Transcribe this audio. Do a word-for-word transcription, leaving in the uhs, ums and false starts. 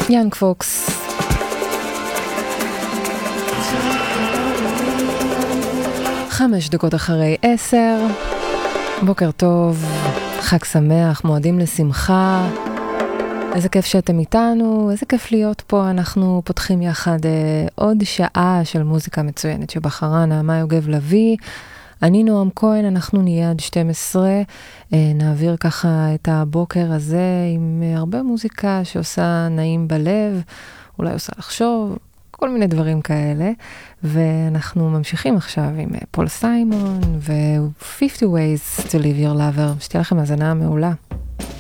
יאנג פוקס. חמש דקות אחרי עשר. בוקר טוב, חג שמח, מועדים לשמחה. איזה כיף שאתם איתנו, איזה כיף להיות פה. אנחנו פותחים יחד אה, עוד שעה של מוזיקה מצוינת שבחרה נעמה יוגב לוי. אני נועם כהן, אנחנו נהיה עד שתים עשרה, אה, נעביר ככה את הבוקר הזה עם הרבה מוזיקה שעושה נעים בלב, אולי עושה לחשוב, כל מיני דברים כאלה. ואנחנו ממשיכים עכשיו עם פול סיימון ו-fifty ways to live your lover. שתהיה לכם הזנה מעולה.